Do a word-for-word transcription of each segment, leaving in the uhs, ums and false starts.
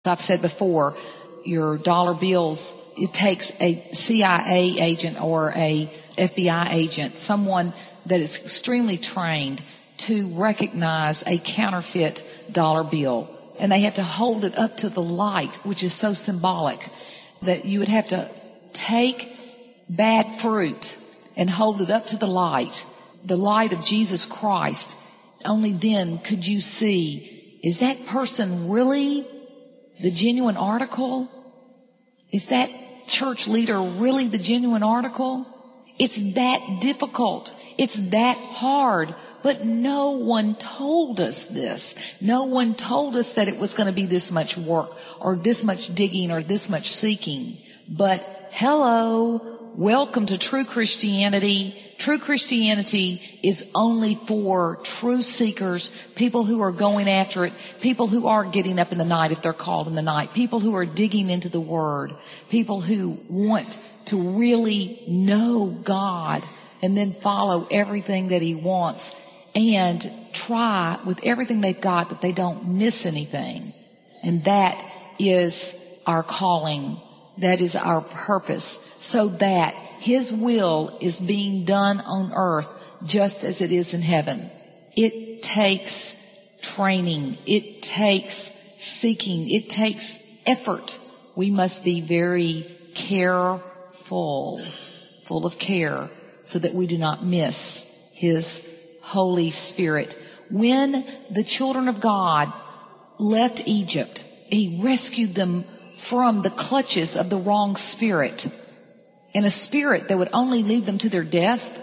I've said before, your dollar bills, it takes a C I A agent or a F B I agent, someone that is extremely trained to recognize a counterfeit dollar bill. And they have to hold it up to the light, which is so symbolic that you would have to take bad fruit and hold it up to the light, the light of Jesus Christ. Only then could you see, is that person really the genuine article? Is that church leader really the genuine article? It's that difficult. It's that hard. But no one told us this. No one told us that it was going to be this much work or this much digging or this much seeking. But hello, welcome to true Christianity. True Christianity is only for true seekers, people who are going after it, people who are getting up in the night if they're called in the night, people who are digging into the Word, people who want to really know God and then follow everything that He wants and try with everything they've got that they don't miss anything. And that is our calling. That is our purpose, so that His will is being done on earth just as it is in heaven. It takes training. It takes seeking. It takes effort. We must be very careful, full of care, so that we do not miss His Holy Spirit. When the children of God left Egypt, He rescued them from the clutches of the wrong spirit, and a spirit that would only lead them to their death.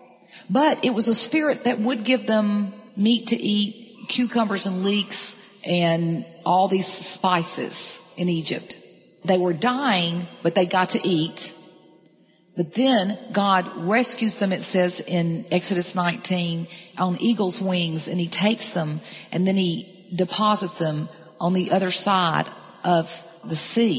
But it was a spirit that would give them meat to eat, cucumbers and leeks, and all these spices in Egypt. They were dying, but they got to eat. But then God rescues them, it says in Exodus nineteen, on eagle's wings, and He takes them, and then He deposits them on the other side of the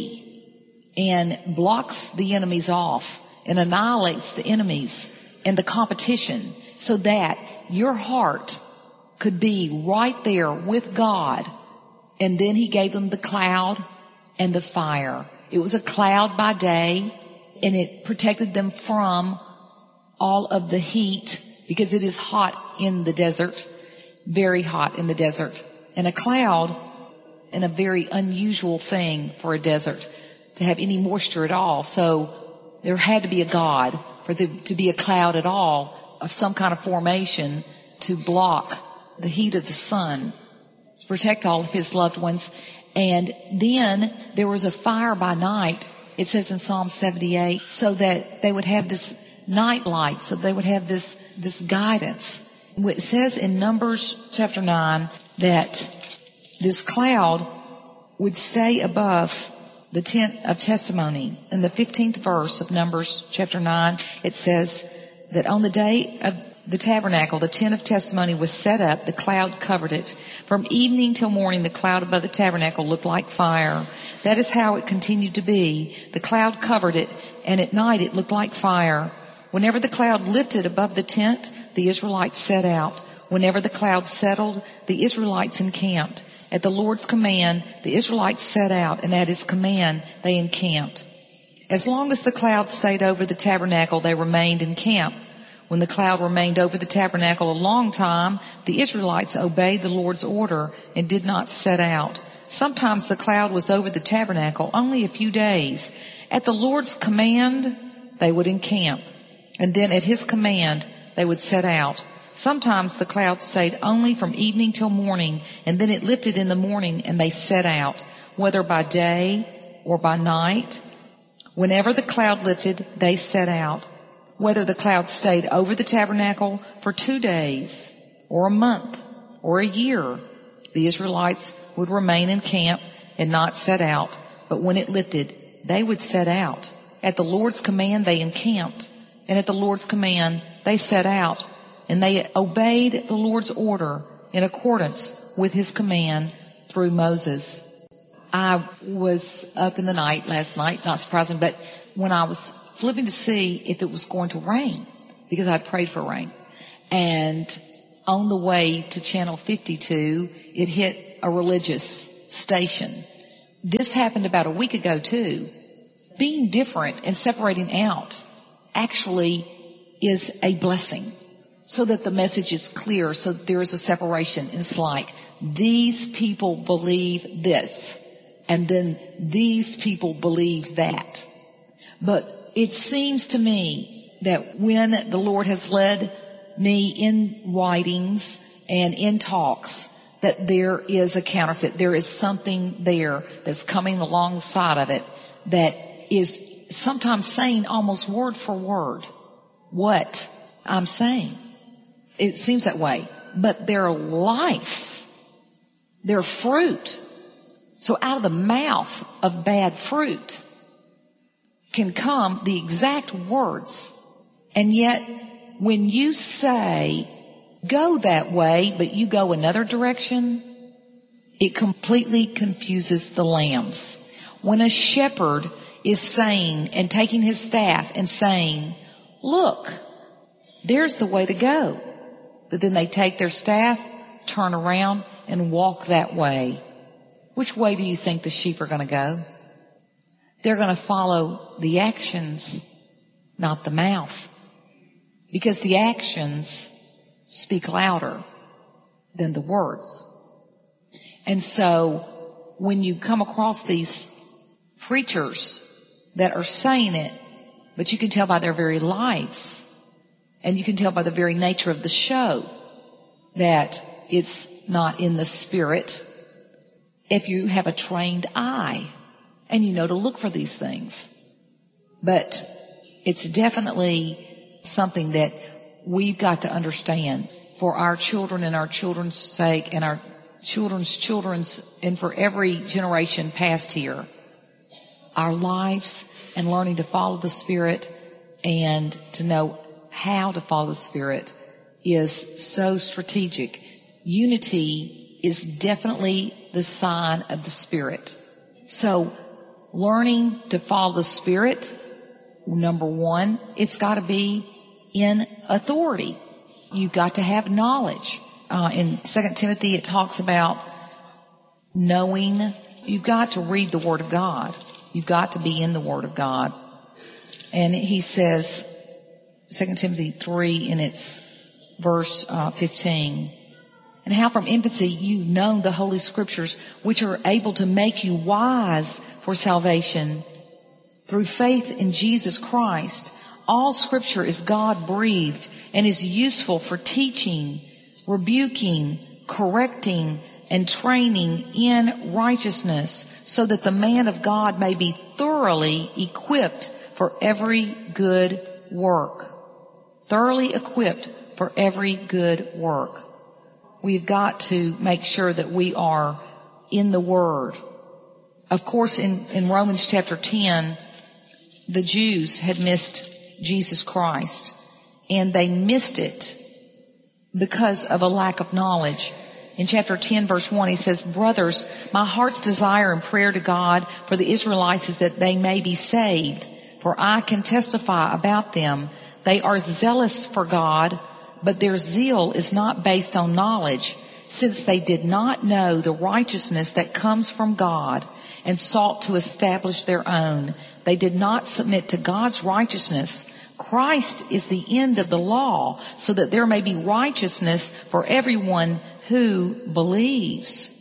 sea and blocks the enemies off and annihilates the enemies and the competition, so that your heart could be right there with God. And then He gave them the cloud and the fire. It was a cloud by day, and it protected them from all of the heat, because it is hot in the desert, very hot in the desert. And a cloud, and a very unusual thing for a desert to have any moisture at all. So there had to be a God for there to be a cloud at all of some kind of formation to block the heat of the sun, to protect all of His loved ones. And then there was a fire by night, it says in Psalm seventy-eight, so that they would have this night light, so they would have this, this guidance. It says in Numbers chapter nine that this cloud would stay above the tent of testimony. In the fifteenth verse of Numbers chapter nine, it says that on the day of the tabernacle, the tent of testimony was set up, the cloud covered it. From evening till morning, the cloud above the tabernacle looked like fire. That is how it continued to be. The cloud covered it, and at night it looked like fire. Whenever the cloud lifted above the tent, the Israelites set out. Whenever the cloud settled, the Israelites encamped. At the Lord's command, the Israelites set out, and at His command, they encamped. As long as the cloud stayed over the tabernacle, they remained in camp. When the cloud remained over the tabernacle a long time, the Israelites obeyed the Lord's order and did not set out. Sometimes the cloud was over the tabernacle only a few days. At the Lord's command, they would encamp, and then at His command, they would set out. Sometimes the cloud stayed only from evening till morning, and then it lifted in the morning, and they set out, whether by day or by night. Whenever the cloud lifted, they set out. Whether the cloud stayed over the tabernacle for two days, or a month, or a year, the Israelites would remain in camp and not set out. But when it lifted, they would set out. At the Lord's command, they encamped, and at the Lord's command, they set out. And they obeyed the Lord's order in accordance with His command through Moses. I was up in the night last night, not surprising, but when I was flipping to see if it was going to rain, because I prayed for rain, and on the way to channel fifty-two, it hit a religious station this happened about a week ago too. Being different and separating out actually is a blessing, so that the message is clear, so that there is a separation. It's like, these people believe this, and then these people believe that. But it seems to me that when the Lord has led me in writings and in talks, that there is a counterfeit. There is something there that's coming alongside of it that is sometimes saying almost word for word what I'm saying. It seems that way. But their life, their fruit. So out of the mouth of bad fruit can come the exact words. And yet, when you say, go that way, but you go another direction, it completely confuses the lambs. When a shepherd is saying and taking his staff and saying, look, there's the way to go. But then they take their staff, turn around, and walk that way. Which way do you think the sheep are going to go? They're going to follow the actions, not the mouth. Because the actions speak louder than the words. And so when you come across these preachers that are saying it, but you can tell by their very lives, and you can tell by the very nature of the show, that it's not in the spirit. If you have a trained eye and you know to look for these things. But it's definitely something that we've got to understand for our children and our children's sake and our children's children's and for every generation past here. Our lives and learning to follow the Spirit and to know how to follow the Spirit is so strategic. Unity is definitely the sign of the Spirit. So learning to follow the Spirit, number one, it's got to be in authority. You've got to have knowledge. Uh, in Second Timothy, it talks about knowing. You've got to read the Word of God. You've got to be in the Word of God. And he says, Second Timothy three in its verse uh, fifteen, and how from infancy you've known the Holy Scriptures, which are able to make you wise for salvation through faith in Jesus Christ. All Scripture is God-breathed and is useful for teaching, rebuking, correcting, and training in righteousness, so that the man of God may be thoroughly equipped for every good work. Thoroughly equipped for every good work. We've got to make sure that we are in the Word. Of course, in, in Romans chapter ten, the Jews had missed Jesus Christ, and they missed it because of a lack of knowledge. In chapter ten, verse one, he says, brothers, my heart's desire and prayer to God for the Israelites is that they may be saved. For I can testify about them. They are zealous for God, but their zeal is not based on knowledge, since they did not know the righteousness that comes from God and sought to establish their own. They did not submit to God's righteousness. Christ is the end of the law, so that there may be righteousness for everyone who believes.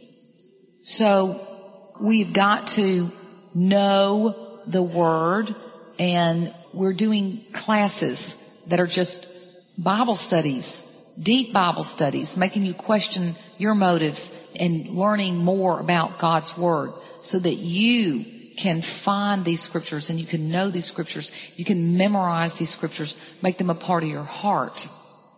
So we've got to know the Word, and we're doing classes that are just Bible studies, deep Bible studies, making you question your motives and learning more about God's Word, so that you can find these Scriptures and you can know these Scriptures. You can memorize these Scriptures, make them a part of your heart.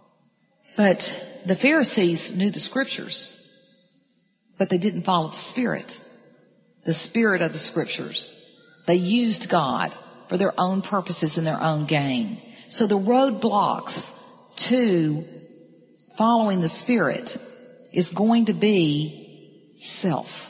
But the Pharisees knew the Scriptures, but they didn't follow the Spirit, the Spirit of the Scriptures. They used God for their own purposes and their own gain. So the roadblocks to following the Spirit is going to be self.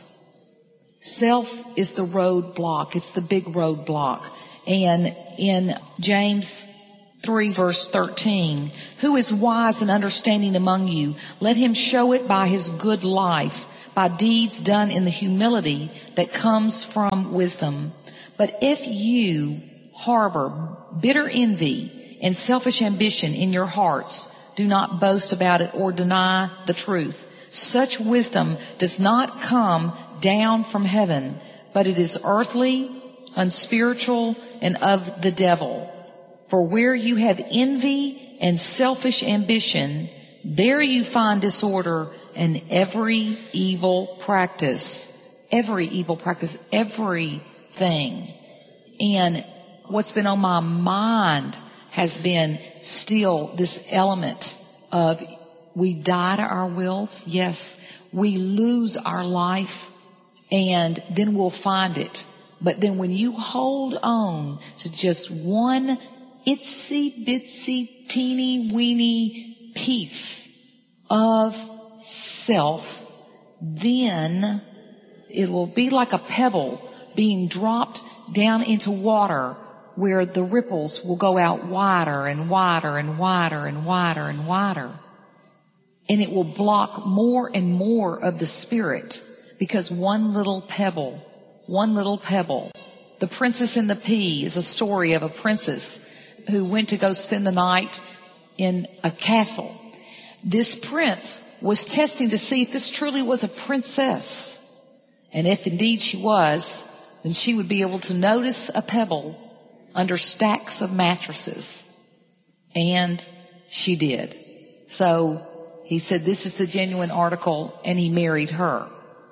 Self is the roadblock. It's the big roadblock. And in James three verse thirteen, who is wise and understanding among you? Let him show it by his good life, by deeds done in the humility that comes from wisdom. But if you harbor bitter envy and selfish ambition in your hearts, do not boast about it or deny the truth. Such wisdom does not come down from heaven, but it is earthly, unspiritual, and of the devil. For where you have envy and selfish ambition, there you find disorder and every evil practice. Every evil practice, everything. And what's been on my mind has been still this element of we die to our wills. Yes, we lose our life and then we'll find it. But then when you hold on to just one itsy bitsy teeny weeny piece of self, then it will be like a pebble being dropped down into water where the ripples will go out wider and wider and wider and wider and wider. And it will block more and more of the spirit because one little pebble, one little pebble. The Princess and the Pea is a story of a princess who went to go spend the night in a castle. This prince was testing to see if this truly was a princess. And if indeed she was, then she would be able to notice a pebble under stacks of mattresses. And she did. So he said, this is the genuine article, and he married her.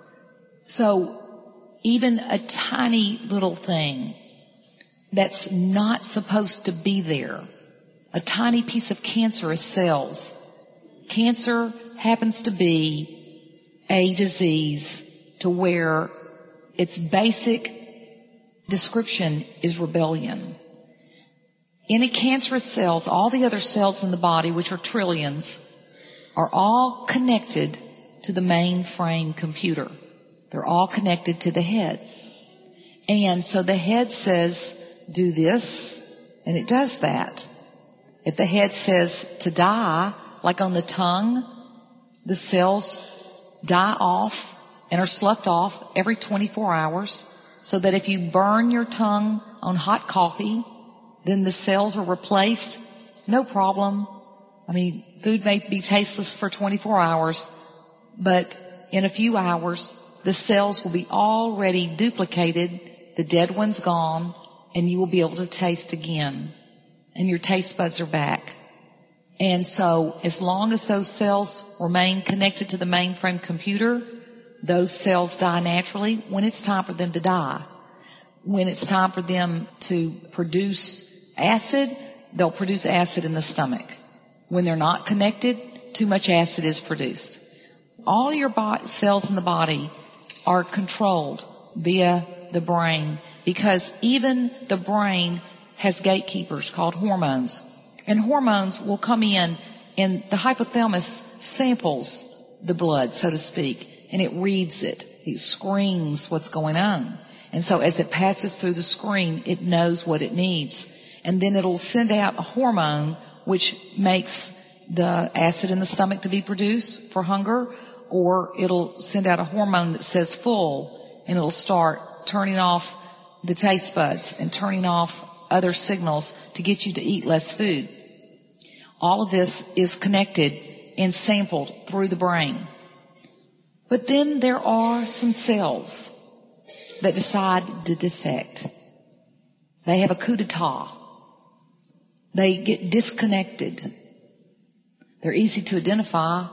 So even a tiny little thing that's not supposed to be there, a tiny piece of cancerous cells. Cancer happens to be a disease to where its basic description is rebellion. Any cancerous cells, all the other cells in the body, which are trillions, are all connected to the mainframe computer. They're all connected to the head. And so the head says, do this, and it does that. If the head says to die, like on the tongue, the cells die off and are sloughed off every twenty-four hours, so that if you burn your tongue on hot coffee, then the cells are replaced. No problem. I mean, food may be tasteless for twenty-four hours, but in a few hours, the cells will be already duplicated, the dead one's gone, and you will be able to taste again. And your taste buds are back. And so as long as those cells remain connected to the mainframe computer, those cells die naturally when it's time for them to die. When it's time for them to produce acid, they'll produce acid in the stomach. When they're not connected, too much acid is produced. All your bo- cells in the body are controlled via the brain, because even the brain has gatekeepers called hormones. And hormones will come in, and the hypothalamus samples the blood, so to speak, and it reads it. It screens what's going on. And so as it passes through the screen, it knows what it needs. And then it'll send out a hormone which makes the acid in the stomach to be produced for hunger, or it'll send out a hormone that says full, and it'll start turning off the taste buds and turning off other signals to get you to eat less food. All of this is connected and sampled through the brain. But then there are some cells that decide to defect. They have a coup d'etat. They get disconnected. They're easy to identify.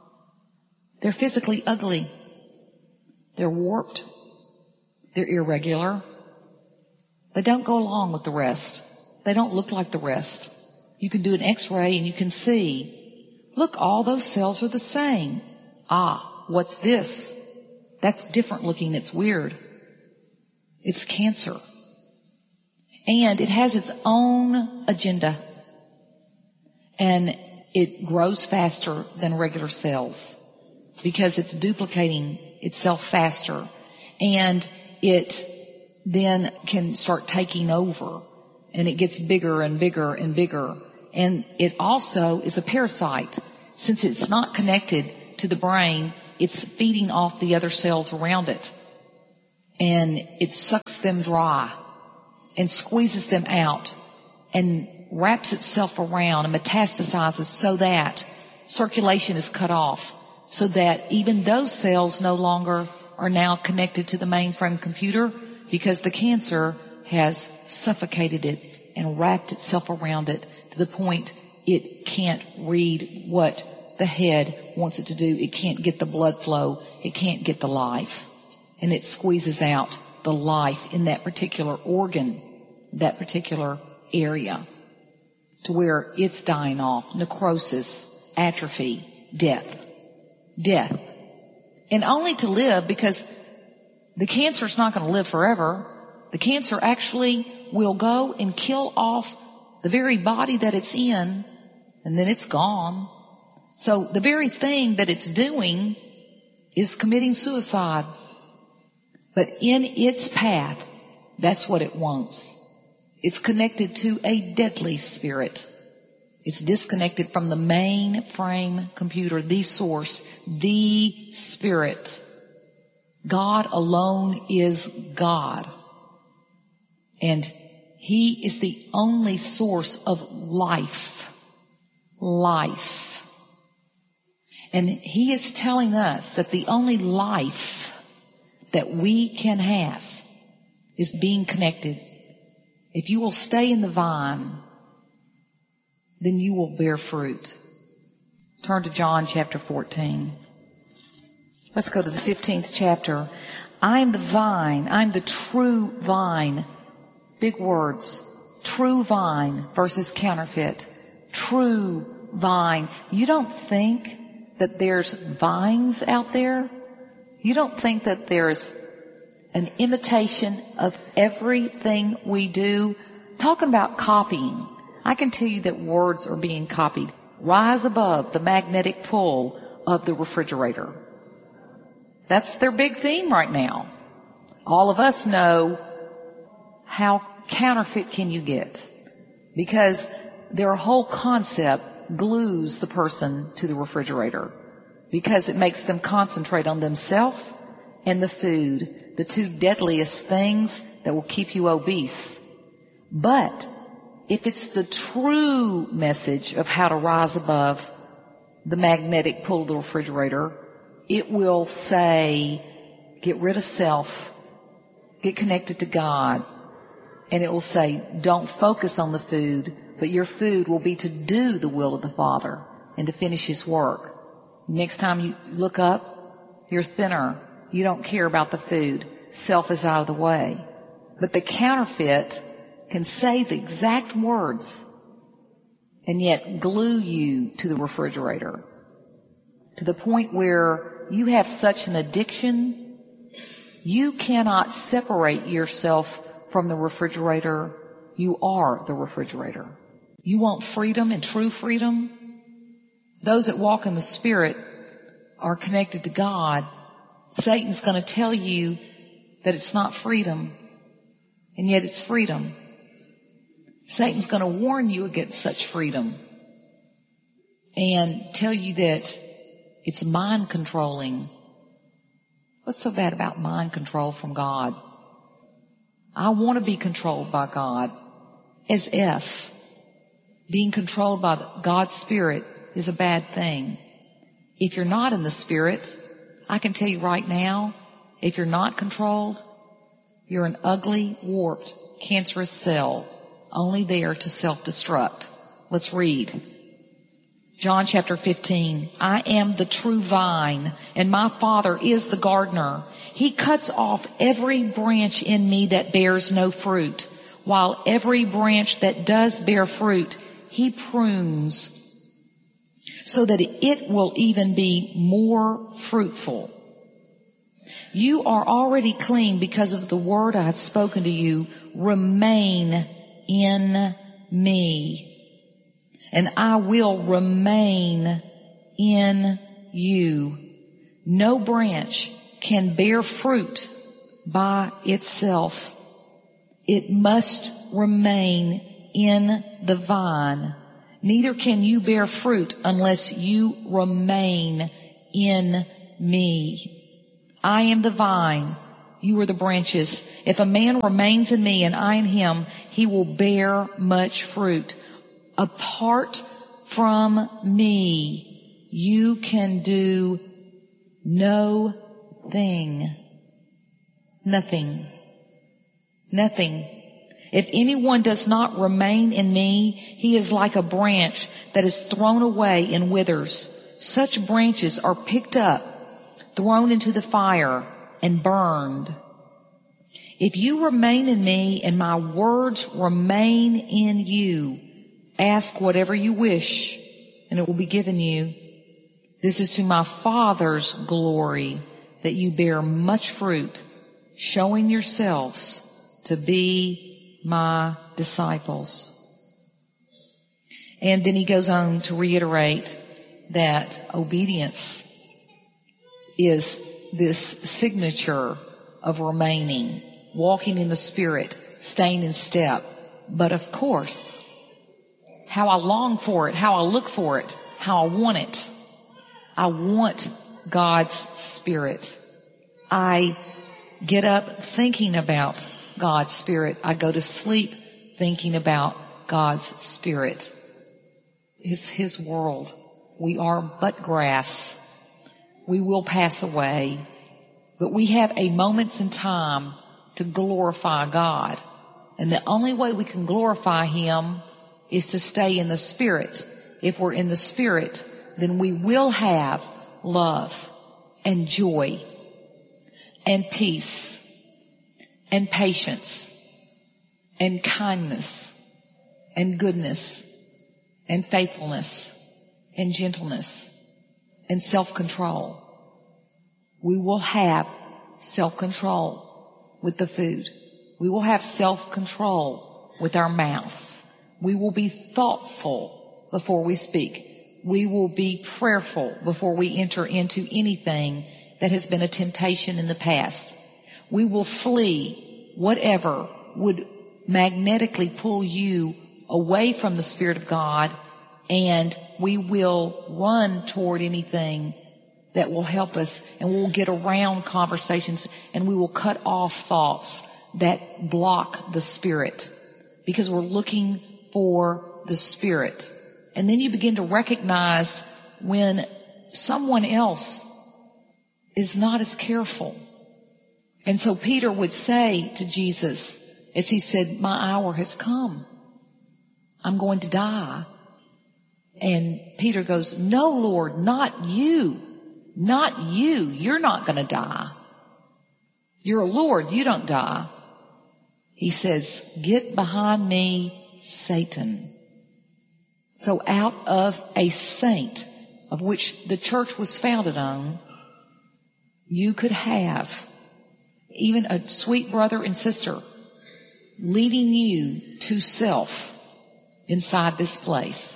They're physically ugly. They're warped. They're irregular. They don't go along with the rest. They don't look like the rest. You can do an x-ray and you can see, look, all those cells are the same. Ah, what's this? That's different looking. It's weird. It's cancer. And it has its own agenda. And it grows faster than regular cells because it's duplicating itself faster. And it then can start taking over, and it gets bigger and bigger and bigger. And it also is a parasite. Since it's not connected to the brain, it's feeding off the other cells around it. And it sucks them dry and squeezes them out and wraps itself around and metastasizes so that circulation is cut off, so that even those cells no longer are now connected to the mainframe computer because the cancer has suffocated it and wrapped itself around it to the point it can't read what the head wants it to do. It can't get the blood flow. It can't get the life. And it squeezes out the life in that particular organ, that particular area, to where it's dying off. Necrosis, atrophy, death. Death. And only to live, because the cancer's not going to live forever. The cancer actually will go and kill off the very body that it's in, and then it's gone. So the very thing that it's doing is committing suicide. But in its path, that's what it wants. It's connected to a deadly spirit. It's disconnected from the mainframe computer, the source, the spirit. God alone is God. And He is the only source of life. Life. And He is telling us that the only life that we can have is being connected. If you will stay in the vine, then you will bear fruit. Turn to John chapter fourteen. Let's go to the fifteenth chapter. I am the vine. I am the true vine. Big words. True vine versus counterfeit. True vine. You don't think that there's vines out there? You don't think that there's an imitation of everything we do? Talking about copying. I can tell you that words are being copied. Rise above the magnetic pull of the refrigerator. That's their big theme right now. All of us know how counterfeit can you get, because their whole concept glues the person to the refrigerator, because it makes them concentrate on themselves and the food, the two deadliest things that will keep you obese. But if it's the true message of how to rise above the magnetic pull of the refrigerator, it will say, get rid of self, get connected to God. And it will say, don't focus on the food, but your food will be to do the will of the Father and to finish His work. Next time you look up, you're thinner. You don't care about the food. Self is out of the way. But the counterfeit can say the exact words and yet glue you to the refrigerator to the point where you have such an addiction, you cannot separate yourself from the refrigerator. You are the refrigerator. You want freedom and true freedom? Those that walk in the Spirit are connected to God. Satan's going to tell you that it's not freedom, and yet it's freedom. Satan's going to warn you against such freedom and tell you that it's mind controlling. What's so bad about mind control from God? I want to be controlled by God. As if being controlled by God's Spirit is a bad thing. If you're not in the Spirit, I can tell you right now, if you're not controlled, you're an ugly, warped, cancerous cell, only there to self-destruct. Let's read. John chapter fifteen. I am the true vine, and my Father is the gardener. He cuts off every branch in me that bears no fruit, while every branch that does bear fruit, He prunes, so that it will even be more fruitful. You are already clean because of the word I have spoken to you. Remain in me, and I will remain in you. No branch can bear fruit by itself. It must remain in the vine. Neither can you bear fruit unless you remain in me. I am the vine, you are the branches. If a man remains in me and I in him, he will bear much fruit. Apart from me, you can do no thing. Nothing. Nothing. If anyone does not remain in me, he is like a branch that is thrown away and withers. Such branches are picked up, thrown into the fire, and burned. If you remain in me and my words remain in you, ask whatever you wish, and it will be given you. This is to my Father's glory, that you bear much fruit, showing yourselves to be my disciples. And then he goes on to reiterate that obedience is this signature of remaining, walking in the Spirit, staying in step. But of course, how I long for it, how I look for it, how I want it. I want God's Spirit. I get up thinking about God's Spirit. I go to sleep thinking about God's Spirit. It's His world. We are but grass. We will pass away, but we have a moments in time to glorify God. And the only way we can glorify Him is to stay in the Spirit. If we're in the Spirit, then we will have love and joy and peace and patience and kindness and goodness and faithfulness and gentleness and self-control. We will have self-control with the food. We will have self-control with our mouths. We will be thoughtful before we speak. We will be prayerful before we enter into anything that has been a temptation in the past. We will flee whatever would magnetically pull you away from the Spirit of God, and we will run toward anything that will help us, and we'll get around conversations, and we will cut off thoughts that block the Spirit, because we're looking for the Spirit. And then you begin to recognize when someone else is not as careful. And so Peter would say to Jesus, as he said, my hour has come. I'm going to die. And Peter goes, no, Lord, not you. Not you. You're not going to die. You're a Lord. You don't die. He says, get behind me, Satan. So out of a saint, of which the church was founded on, you could have even a sweet brother and sister leading you to self inside this place.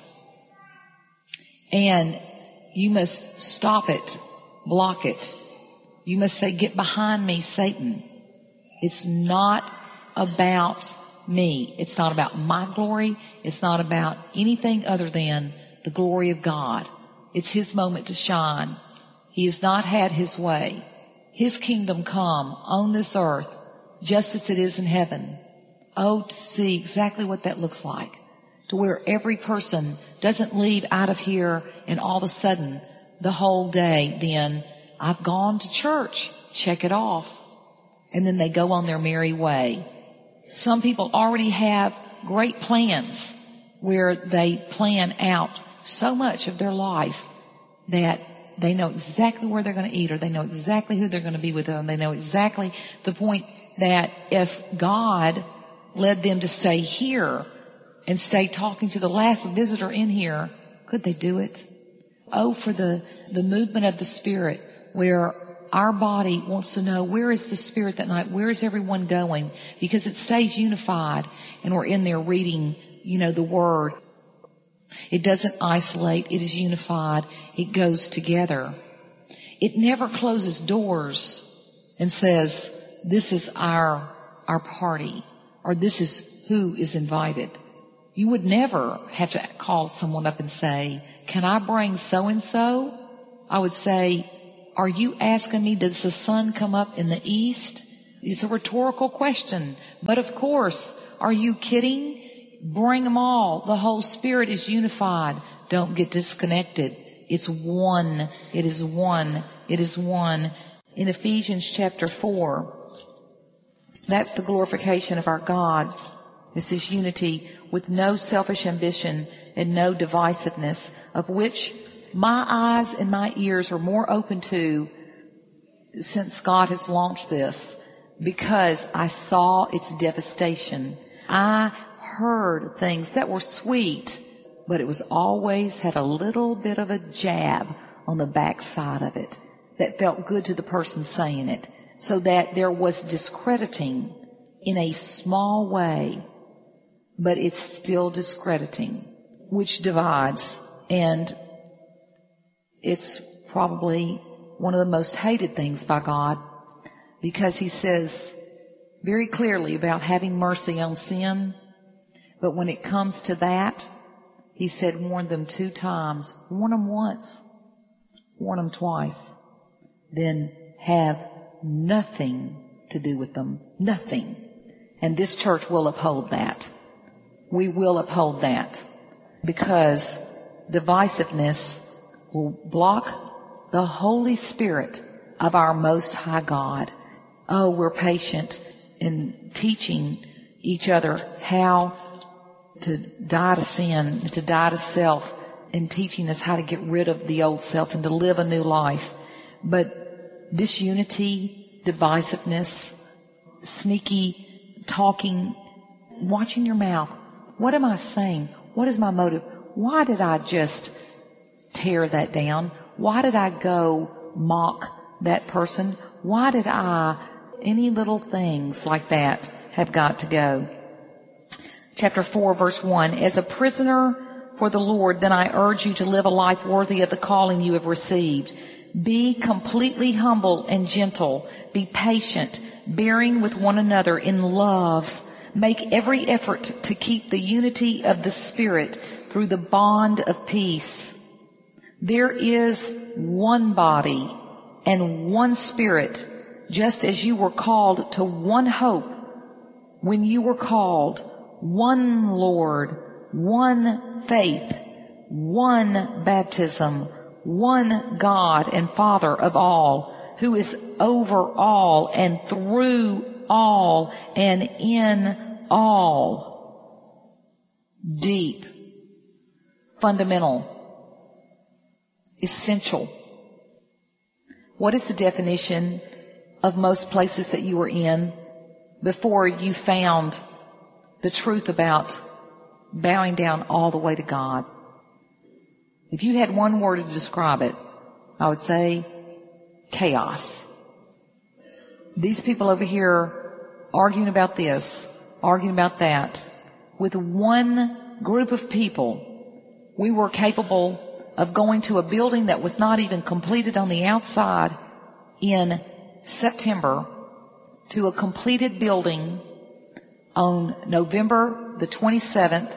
And you must stop it, block it. You must say, get behind me, Satan. It's not about me. It's not about my glory. It's not about anything other than the glory of God. It's His moment to shine. He has not had His way. His kingdom come on this earth just as it is in heaven. Oh, to see exactly what that looks like. To where every person doesn't leave out of here and all of a sudden the whole day then, I've gone to church, check it off. And then they go on their merry way. Some people already have great plans where they plan out so much of their life that they know exactly where they're going to eat, or they know exactly who they're going to be with, and they know exactly the point that if God led them to stay here and stay talking to the last visitor in here, could they do it? Oh, for the, the movement of the Spirit, where our body wants to know, where is the Spirit that night? Where is everyone going? Because it stays unified and we're in there reading, you know, the Word. It doesn't isolate. It is unified. It goes together. It never closes doors and says, this is our, our party, or this is who is invited. You would never have to call someone up and say, can I bring so and so? I would say, Are you asking me, does the sun come up in the east? It's a rhetorical question. But of course, are you kidding? Bring them all. The whole Spirit is unified. Don't get disconnected. It's one. It is one. It is one. In Ephesians chapter four, that's the glorification of our God. This is unity with no selfish ambition and no divisiveness, of which my eyes and my ears are more open to since God has launched this, because I saw its devastation. I heard things that were sweet, but it was always had a little bit of a jab on the backside of it that felt good to the person saying it, so that there was discrediting in a small way, but it's still discrediting, which divides. And it's probably one of the most hated things by God, because he says very clearly about having mercy on sin. But when it comes to that, he said, warn them two times. Warn them once. Warn them twice. Then have nothing to do with them. Nothing. And this church will uphold that. We will uphold that, because divisiveness will block the Holy Spirit of our Most High God. Oh, we're patient in teaching each other how to die to sin, to die to self, and teaching us how to get rid of the old self and to live a new life. But disunity, divisiveness, sneaky talking, watching your mouth. What am I saying? What is my motive? Why did I just tear that down? Why did I go mock that person? Why did I, any little things like that have got to go. Chapter four, verse one, as a prisoner for the Lord, then I urge you to live a life worthy of the calling you have received. Be completely humble and gentle. Be patient, bearing with one another in love. Make every effort to keep the unity of the Spirit through the bond of peace. There is one body and one Spirit, just as you were called to one hope when you were called, one Lord, one faith, one baptism, one God and Father of all, who is over all and through all and in all. Deep, fundamental, essential. What is the definition of most places that you were in before you found the truth about bowing down all the way to God? If you had one word to describe it, I would say chaos. These people over here arguing about this, arguing about that. With one group of people, we were capable of going to a building that was not even completed on the outside in September to a completed building on November the twenty-seventh,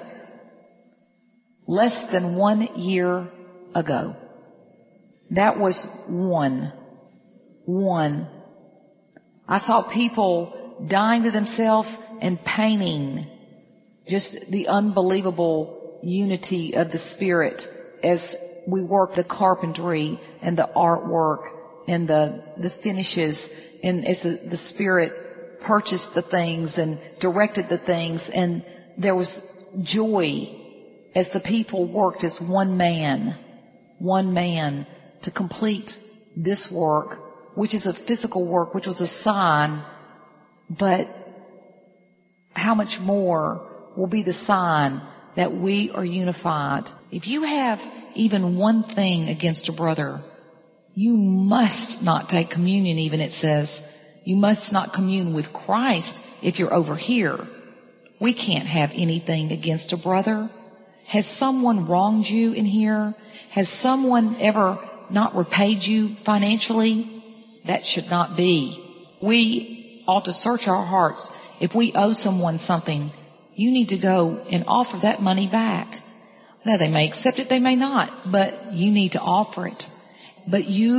less than one year ago. That was one. One. I saw people dying to themselves and painting just the unbelievable unity of the Spirit as we work the carpentry and the artwork and the, the finishes, and as the, the Spirit purchased the things and directed the things, and there was joy as the people worked as one man, one man to complete this work, which is a physical work, which was a sign, but how much more will be the sign that we are unified. If you have even one thing against a brother, you must not take communion. Even it says you must not commune with Christ if you're over here. We can't have anything against a brother. Has someone wronged you in here? Has someone ever not repaid you financially? That should not be. We ought to search our hearts. If we owe someone something, you need to go and offer that money back. Now, they may accept it, they may not, but you need to offer it. But you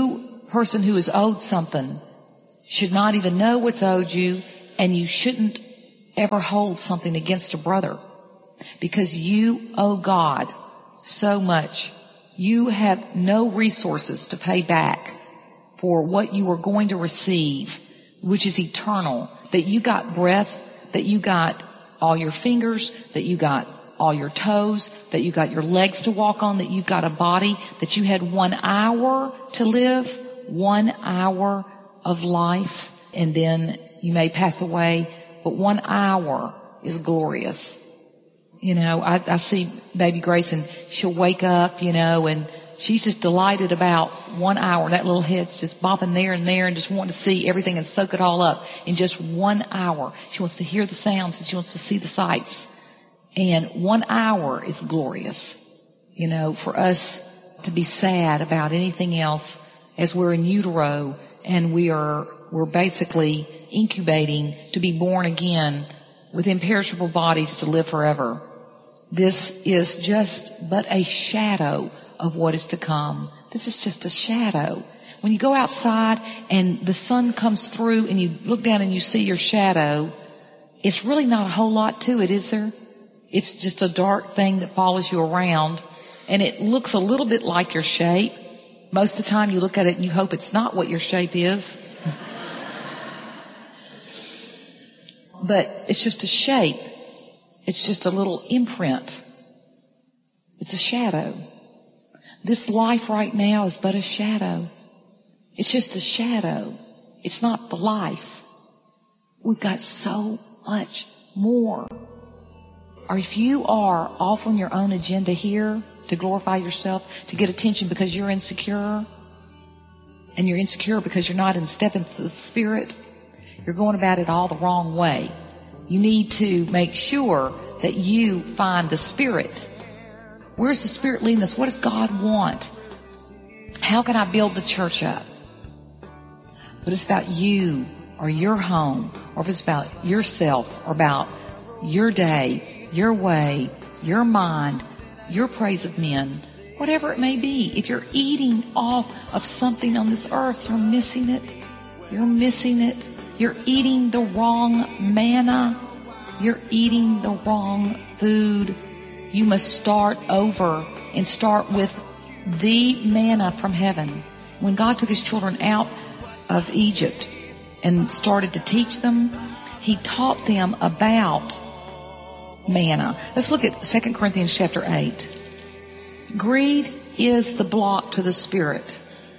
person who is owed something should not even know what's owed you, and you shouldn't ever hold something against a brother, because you owe God so much. You have no resources to pay back for what you are going to receive, which is eternal. That you got breath, that you got all your fingers, that you got all your toes, that you got your legs to walk on, that you got a body, that you had one hour to live, one hour of life, and then you may pass away, but one hour is glorious. You know, I, I see baby Grace, and she'll wake up, you know, and she's just delighted about one hour. That little head's just bopping there and there and just wanting to see everything and soak it all up in just one hour. She wants to hear the sounds and she wants to see the sights. And one hour is glorious. You know, for us to be sad about anything else as we're in utero and we are, we're basically incubating to be born again with imperishable bodies to live forever. This is just but a shadow of what is to come. This is just a shadow. When you go outside and the sun comes through and you look down and you see your shadow, it's really not a whole lot to it, is there? It's just a dark thing that follows you around, and it looks a little bit like your shape. Most of the time you look at it and you hope it's not what your shape is. But it's just a shape. It's just a little imprint. It's a shadow. This life right now is but a shadow. It's just a shadow. It's not the life. We've got so much more. Or if you are off on your own agenda here to glorify yourself, to get attention because you're insecure, and you're insecure because you're not in step into the Spirit, you're going about it all the wrong way. You need to make sure that you find the Spirit. Where's the Spirit leading us? What does God want? How can I build the church up? But it's about you or your home, or if it's about yourself or about your day, your way, your mind, your praise of men, whatever it may be. If you're eating off of something on this earth, you're missing it. You're missing it. You're eating the wrong manna. You're eating the wrong food. You must start over and start with the manna from heaven. When God took his children out of Egypt and started to teach them, he taught them about manna. Let's look at Second Corinthians chapter eight. Greed is the block to the Spirit.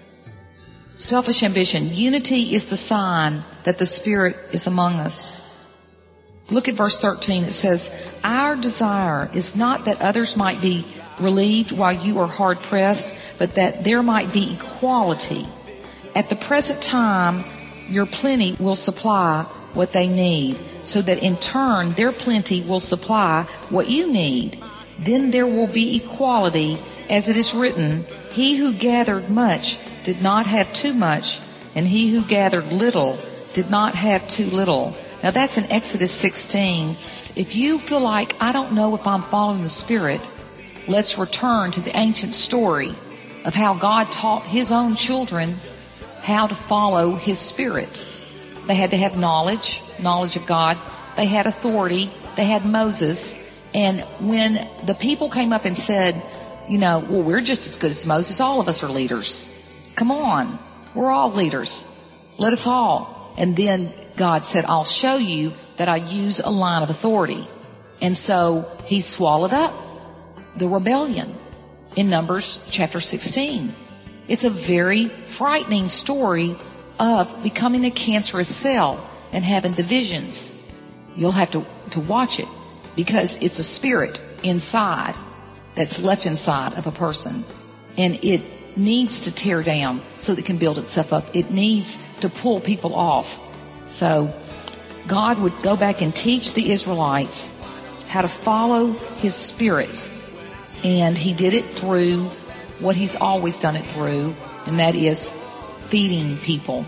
Selfish ambition. Unity is the sign that the Spirit is among us. Look at verse thirteen. It says, our desire is not that others might be relieved while you are hard pressed, but that there might be equality. At the present time, your plenty will supply what they need, so that in turn their plenty will supply what you need. Then there will be equality, as it is written, he who gathered much did not have too much, and he who gathered little did not have too little. Now that's in Exodus sixteen. If you feel like, I don't know if I'm following the Spirit, let's return to the ancient story of how God taught his own children how to follow his Spirit. They had to have knowledge, knowledge of God. They had authority. They had Moses. And when the people came up and said, you know, well, we're just as good as Moses. All of us are leaders. Come on. We're all leaders. Let us all. And then God said, I'll show you that I use a line of authority. And so he swallowed up the rebellion in Numbers chapter sixteen. It's a very frightening story of becoming a cancerous cell and having divisions. You'll have to, to watch it, because it's a spirit inside that's left inside of a person. And it needs to tear down so that it can build itself up. It needs to pull people off. So God would go back and teach the Israelites how to follow his Spirit. And he did it through what he's always done it through, and that is feeding people.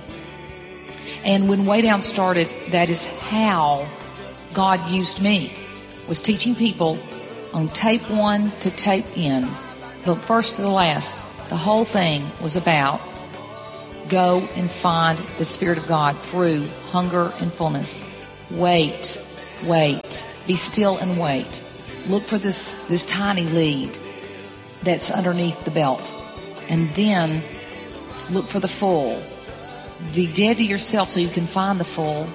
And when Way Down started, that is how God used me, was teaching people on tape one to tape in, the first to the last. The whole thing was about Go and find the Spirit of God through hunger and fullness. Wait, wait. Be still and wait. Look for this, this tiny lead that's underneath the belt. And then look for the full. Be dead to yourself so you can find the full.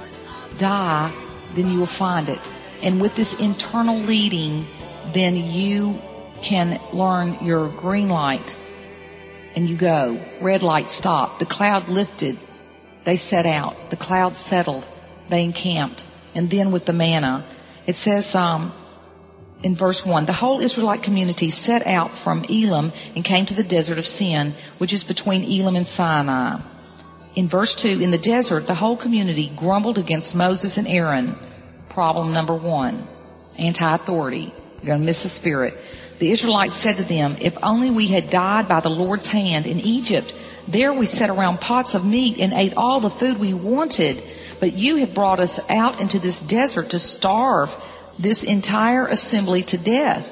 Die, then you will find it. And with this internal leading, then you can learn your green light. And you go. Red light, stop. The cloud lifted. They set out. The cloud settled. They encamped. And then with the manna, it says um, in verse one, the whole Israelite community set out from Elim and came to the desert of Sin, which is between Elim and Sinai. In verse two, in the desert, the whole community grumbled against Moses and Aaron. Problem number one, anti-authority. You're going to miss the Spirit. The Israelites said to them, if only we had died by the Lord's hand in Egypt. There we sat around pots of meat and ate all the food we wanted. But you have brought us out into this desert to starve this entire assembly to death.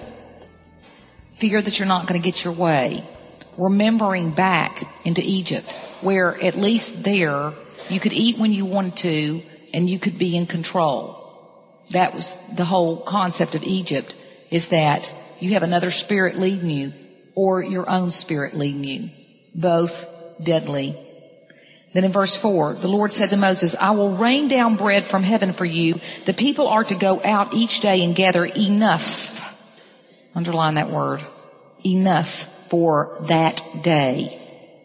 Fear that you're not going to get your way. Remembering back into Egypt, where at least there you could eat when you wanted to and you could be in control. That was the whole concept of Egypt, is that you have another spirit leading you or your own spirit leading you. Both deadly. Then in verse four, the Lord said to Moses, I will rain down bread from heaven for you. The people are to go out each day and gather enough. Underline that word. Enough for that day.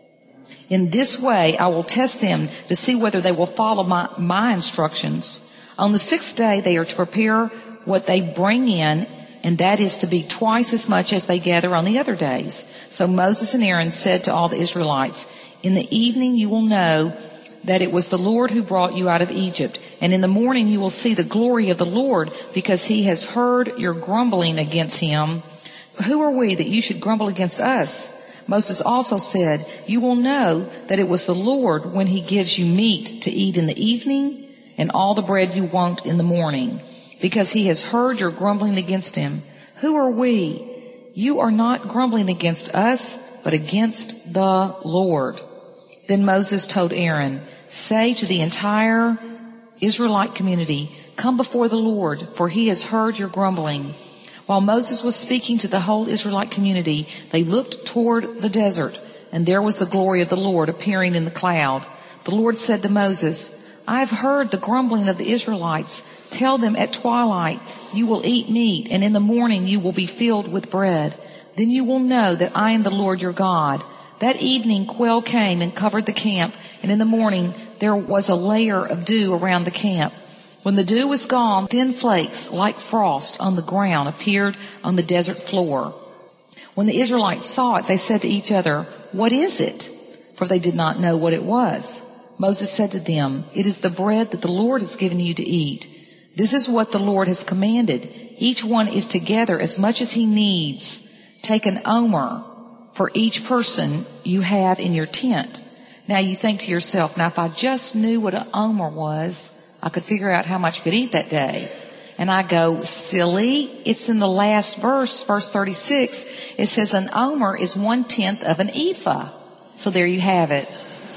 In this way, I will test them to see whether they will follow my, my instructions. On the sixth day, they are to prepare what they bring in, and that is to be twice as much as they gather on the other days. So Moses and Aaron said to all the Israelites, in the evening you will know that it was the Lord who brought you out of Egypt. And in the morning you will see the glory of the Lord, because he has heard your grumbling against him. Who are we that you should grumble against us? Moses also said, you will know that it was the Lord when he gives you meat to eat in the evening and all the bread you want in the morning, because he has heard your grumbling against him. Who are we? You are not grumbling against us, but against the Lord. Then Moses told Aaron, say to the entire Israelite community, come before the Lord, for he has heard your grumbling. While Moses was speaking to the whole Israelite community, they looked toward the desert, and there was the glory of the Lord appearing in the cloud. The Lord said to Moses, I have heard the grumbling of the Israelites. Tell them at twilight you will eat meat, and in the morning you will be filled with bread. Then you will know that I am the Lord your God. That evening quail came and covered the camp, and in the morning there was a layer of dew around the camp. When the dew was gone, thin flakes like frost on the ground appeared on the desert floor. When the Israelites saw it, they said to each other, what is it? For they did not know what it was. Moses said to them, it is the bread that the Lord has given you to eat. This is what the Lord has commanded. Each one is to gather as much as he needs. Take an omer for each person you have in your tent. Now you think to yourself, now if I just knew what an omer was, I could figure out how much I could eat that day. And I go, silly, it's in the last verse, verse thirty-six. It says an omer is one tenth of an ephah. So there you have it.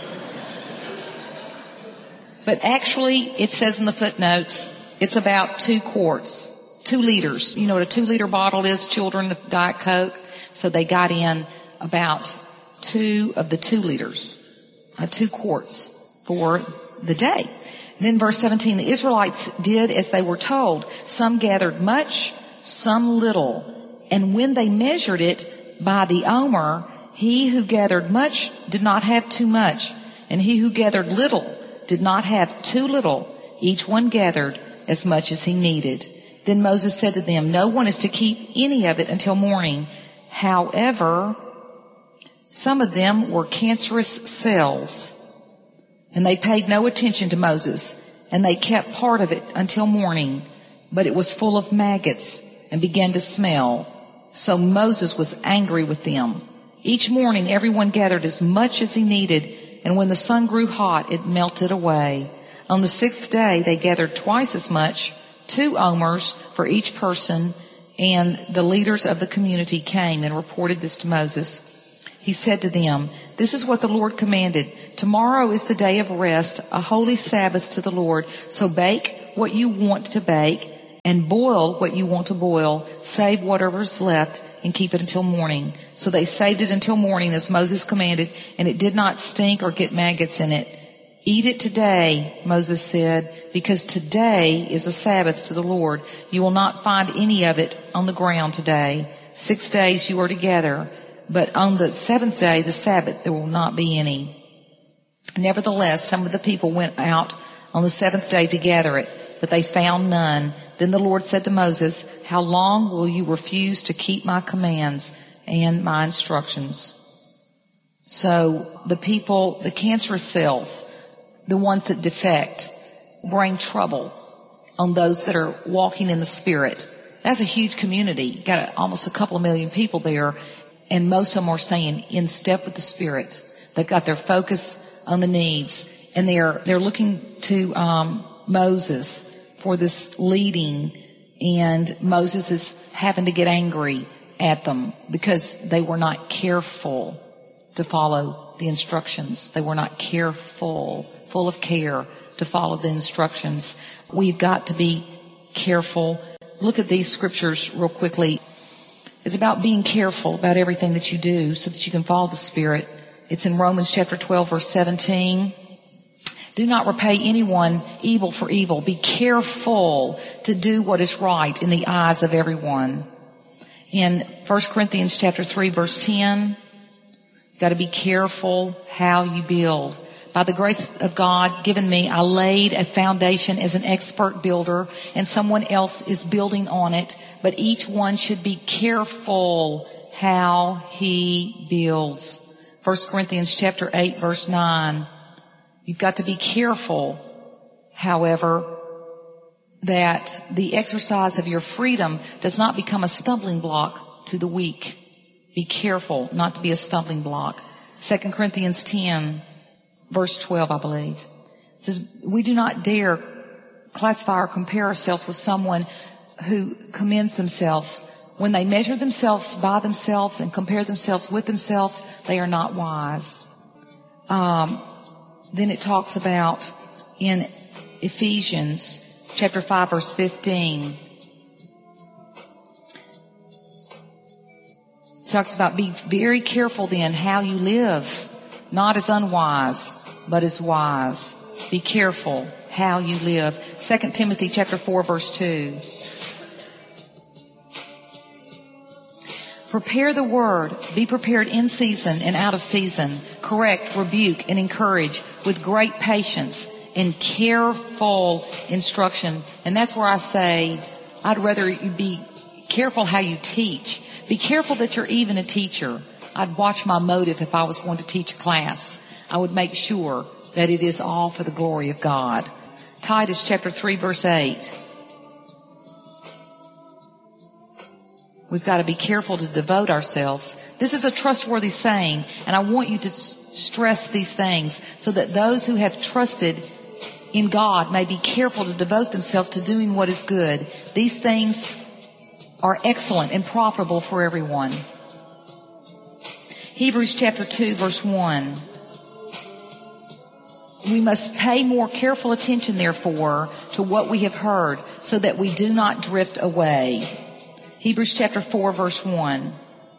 But actually, it says in the footnotes, it's about two quarts, two liters. You know what a two liter bottle is, children, the Diet Coke? So they got in about two of the two liters, uh, two quarts for the day. And then verse seventeen, the Israelites did as they were told. Some gathered much, some little. And when they measured it by the omer, he who gathered much did not have too much, and he who gathered little did not have too little. Each one gathered as much as he needed. Then Moses said to them, no one is to keep any of it until morning. However, some of them were cancerous cells, and they paid no attention to Moses, and they kept part of it until morning, but it was full of maggots and began to smell. So Moses was angry with them. Each morning everyone gathered as much as he needed, and when the sun grew hot, it melted away. On the sixth day they gathered twice as much, two omers for each person, and the leaders of the community came and reported this to Moses. He said to them, "This is what the Lord commanded. Tomorrow is the day of rest, a holy Sabbath to the Lord. So bake what you want to bake and boil what you want to boil. Save whatever is left and keep it until morning." So they saved it until morning as Moses commanded, and it did not stink or get maggots in it. "Eat it today," Moses said, "because today is a Sabbath to the Lord. You will not find any of it on the ground today. Six days you are to gather, but on the seventh day, the Sabbath, there will not be any." Nevertheless, some of the people went out on the seventh day to gather it, but they found none. Then the Lord said to Moses, "How long will you refuse to keep my commands and my instructions?" So the people, the cancerous cells, the ones that defect, bring trouble on those that are walking in the Spirit. That's a huge community. You got a, almost a couple of million people there, and most of them are staying in step with the Spirit. They've got their focus on the needs, and they're they're looking to um Moses for this leading, and Moses is having to get angry at them because they were not careful to follow the instructions. They were not careful, full of care to follow the instructions. We've got to be careful. Look at these scriptures real quickly. It's about being careful about everything that you do so that you can follow the Spirit. It's in Romans chapter twelve, verse seventeen. "Do not repay anyone evil for evil. Be careful to do what is right in the eyes of everyone." In First Corinthians chapter three, verse ten, you've got to be careful how you build. "By the grace of God given me, I laid a foundation as an expert builder, and someone else is building on it. But each one should be careful how he builds." First Corinthians chapter eight, verse nine. You've got to be careful, however, that the exercise of your freedom does not become a stumbling block to the weak. Be careful not to be a stumbling block. Second Corinthians ten, verse twelve, I believe. It says, "We do not dare classify or compare ourselves with someone who commends themselves. When they measure themselves by themselves and compare themselves with themselves, they are not wise." Um, then it talks about in Ephesians chapter five, verse fifteen. It talks about be very careful then how you live, not as unwise, but as wise. Be careful how you live. Second Timothy chapter four, verse two. "Prepare the word, be prepared in season and out of season. Correct, rebuke, and encourage with great patience and careful instruction." And that's where I say, I'd rather you be careful how you teach. Be careful that you're even a teacher. I'd watch my motive if I was going to teach a class. I would make sure that it is all for the glory of God. Titus chapter three, verse eight. We've got to be careful to devote ourselves. This is a trustworthy saying, and I want you to stress these things so that those who have trusted in God may be careful to devote themselves to doing what is good. These things are excellent and profitable for everyone. Hebrews chapter two, verse one. "We must pay more careful attention, therefore, to what we have heard, so that we do not drift away." Hebrews chapter four, verse one.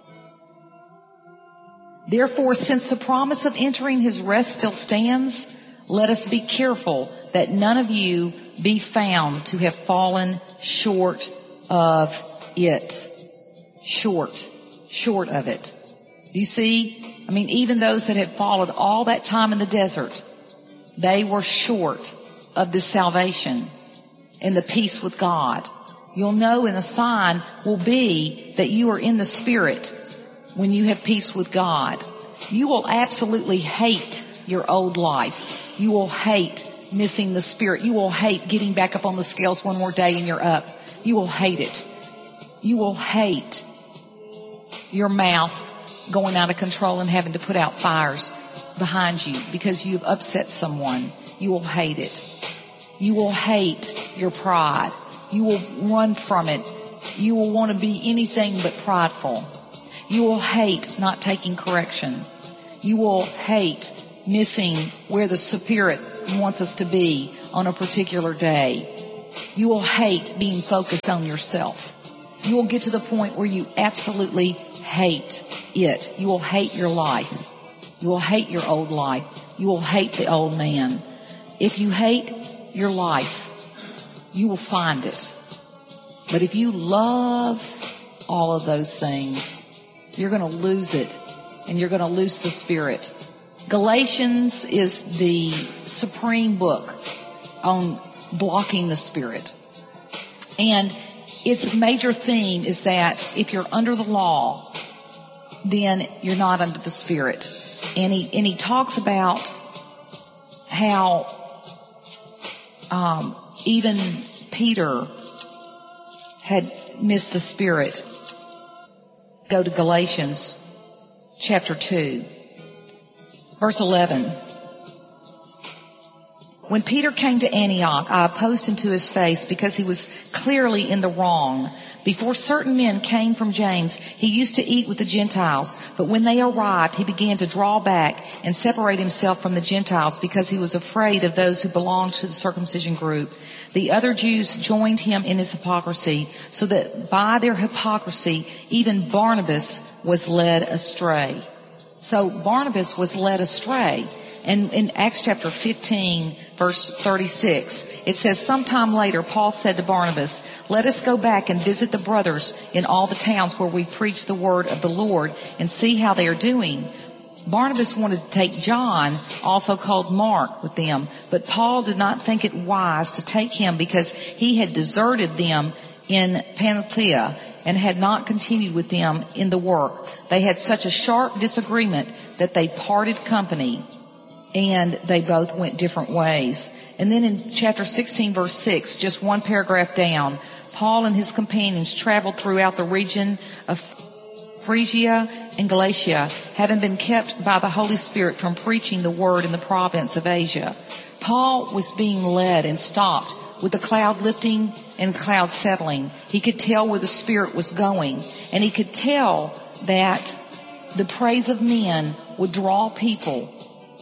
"Therefore, since the promise of entering his rest still stands, let us be careful that none of you be found to have fallen short of it." Short. Short of it. Do you see? I mean, even those that had followed all that time in the desert, they were short of this salvation and the peace with God. You'll know, and a sign will be that you are in the Spirit when you have peace with God. You will absolutely hate your old life. You will hate missing the Spirit. You will hate getting back up on the scales one more day and you're up. You will hate it. You will hate your mouth going out of control and having to put out fires behind you because you've upset someone. You will hate it. You will hate your pride. You will run from it. You will want to be anything but prideful. You will hate not taking correction. You will hate missing where the Spirit wants us to be on a particular day. You will hate being focused on yourself. You will get to the point where you absolutely hate it. You will hate your life. You will hate your old life. You will hate the old man. If you hate your life, you will find it. But if you love all of those things, you're going to lose it, and you're going to lose the Spirit. Galatians is the supreme book on blocking the Spirit. And its major theme is that if you're under the law, then you're not under the Spirit. And he, and he talks about how, um, even Peter had missed the Spirit. Go to Galatians chapter two, verse eleven. When Peter came to Antioch, I opposed him to his face because he was clearly in the wrong. Before certain men came from James, he used to eat with the Gentiles, but when they arrived, he began to draw back and separate himself from the Gentiles because he was afraid of those who belonged to the circumcision group. The other Jews joined him in his hypocrisy, so that by their hypocrisy, even Barnabas was led astray. So Barnabas was led astray. And in Acts chapter fifteen, verse thirty-six, it says, sometime later, Paul said to Barnabas, let us go back and visit the brothers in all the towns where we preach the word of the Lord and see how they are doing. Barnabas wanted to take John, also called Mark, with them, but Paul did not think it wise to take him because he had deserted them in Pamphylia and had not continued with them in the work. They had such a sharp disagreement that they parted company, and they both went different ways. And then in chapter sixteen, verse six, just one paragraph down, Paul and his companions traveled throughout the region of Phrygia and Galatia, having been kept by the Holy Spirit from preaching the word in the province of Asia. Paul was being led and stopped with the cloud lifting and cloud settling. He could tell where the Spirit was going, and he could tell that the praise of men would draw people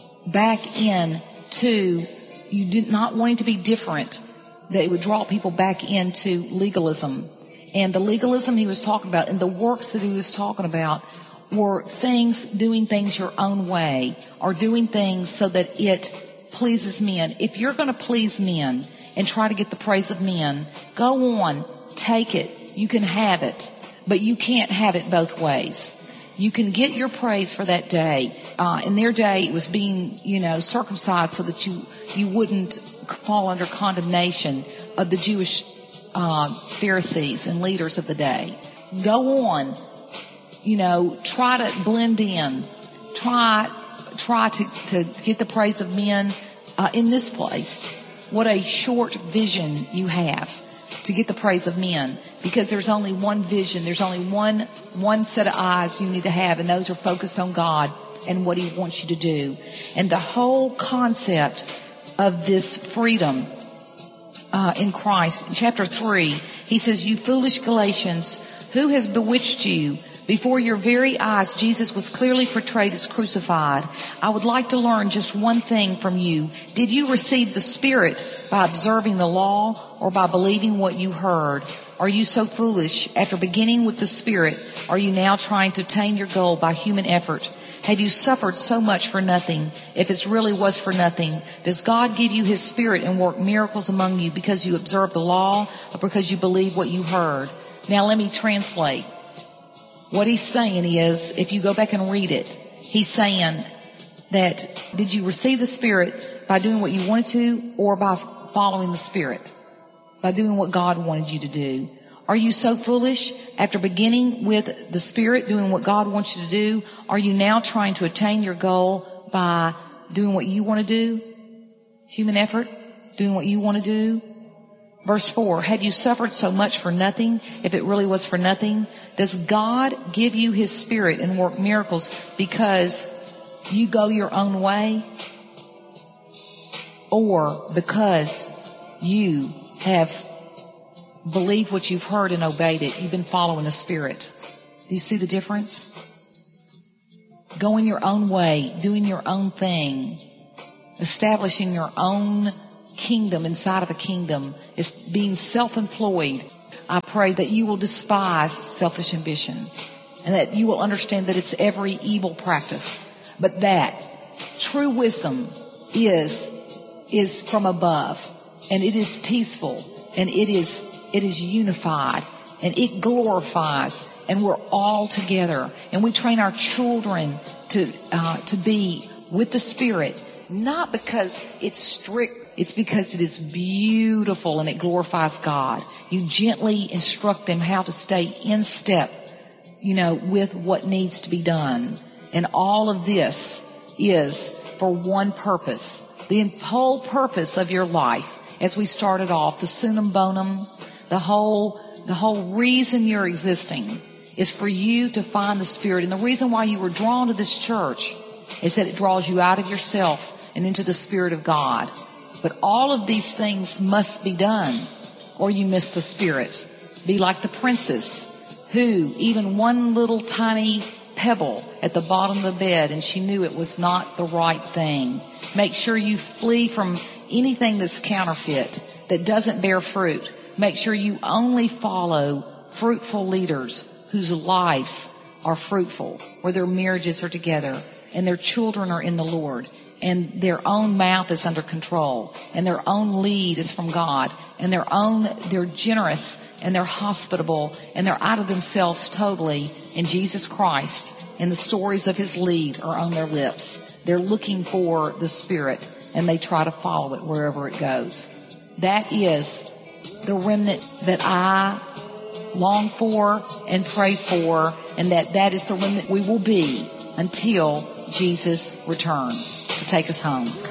back in to, you did not wanting to be different, that it would draw people back into legalism. And the legalism he was talking about and the works that he was talking about were things, doing things your own way, or doing things so that it pleases men. If you're going to please men and try to get the praise of men, go on, take it. You can have it, but you can't have it both ways. You can get your praise for that day. Uh, in their day, it was being, you know, circumcised so that you, you wouldn't fall under condemnation of the Jewish uh, Pharisees and leaders of the day. Go on, you know, try to blend in. Try, try to, to get the praise of men uh, in this place. What a short vision you have to get the praise of men, because there's only one vision. There's only one, one set of eyes you need to have, and those are focused on God and what He wants you to do. And the whole concept of this freedom, uh, in Christ, in chapter three, he says, you foolish Galatians, who has bewitched you? Before your very eyes, Jesus was clearly portrayed as crucified. I would like to learn just one thing from you. Did you receive the Spirit by observing the law or by believing what you heard? Are you so foolish? After beginning with the Spirit, are you now trying to attain your goal by human effort? Have you suffered so much for nothing? If it really was for nothing, does God give you His Spirit and work miracles among you because you observe the law or because you believe what you heard? Now let me translate. What he's saying is, if you go back and read it, he's saying that did you receive the Spirit by doing what you wanted to, or by following the Spirit? By doing what God wanted you to do? Are you so foolish? After beginning with the Spirit, doing what God wants you to do, are you now trying to attain your goal by doing what you want to do? Human effort? Doing what you want to do? Verse four, have you suffered so much for nothing, if it really was for nothing? Does God give you His Spirit and work miracles because you go your own way? Or because you have believed what you've heard and obeyed it? You've been following the Spirit. Do you see the difference? Going your own way, doing your own thing, establishing your own kingdom inside of a kingdom is being self-employed. I pray that you will despise selfish ambition and that you will understand that it's every evil practice, but that true wisdom is, is from above, and it is peaceful, and it is, it is unified, and it glorifies, and we're all together, and we train our children to, uh, to be with the Spirit, not because it's strict, it's because it is beautiful and it glorifies God. You gently instruct them how to stay in step, you know, with what needs to be done. And all of this is for one purpose. The whole purpose of your life, as we started off, the sunum bonum, the whole, the whole reason you're existing is for you to find the Spirit. And the reason why you were drawn to this church is that it draws you out of yourself and into the Spirit of God. But all of these things must be done, or you miss the Spirit. Be like the princess who, even one little tiny pebble at the bottom of the bed, and she knew it was not the right thing. Make sure you flee from anything that's counterfeit, that doesn't bear fruit. Make sure you only follow fruitful leaders whose lives are fruitful, where their marriages are together and their children are in the Lord, and their own mouth is under control, and their own lead is from God, and their own, they're generous, and they're hospitable, and they're out of themselves totally in Jesus Christ, and the stories of His lead are on their lips. They're looking for the Spirit, and they try to follow it wherever it goes. That is the remnant that I long for and pray for, and that that is the remnant we will be until Jesus returns to take us home.